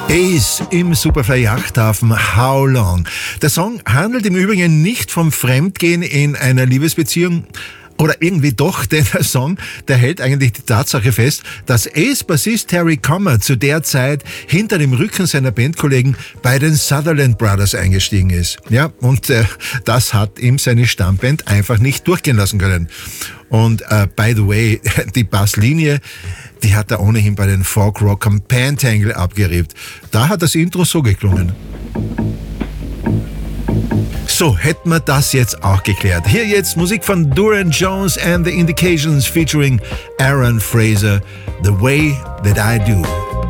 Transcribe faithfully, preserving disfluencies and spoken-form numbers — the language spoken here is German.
Ace im Superfly Yachthafen How Long. Der Song handelt im Übrigen nicht vom Fremdgehen in einer Liebesbeziehung. Oder irgendwie doch, denn der Song, der hält eigentlich die Tatsache fest, dass Ace-Bassist Terry Kommer zu der Zeit hinter dem Rücken seiner Bandkollegen bei den Sutherland Brothers eingestiegen ist. Ja, und äh, das hat ihm seine Stammband einfach nicht durchgehen lassen können. Und äh, by the way, die Basslinie, die hat er ohnehin bei den Folk-Rockern Pentangle abgerippt. Da hat das Intro so geklungen. So, hätten wir das jetzt auch geklärt. Hier jetzt Musik von Duran Jones and the Indications featuring Aaron Fraser, The Way That I Do.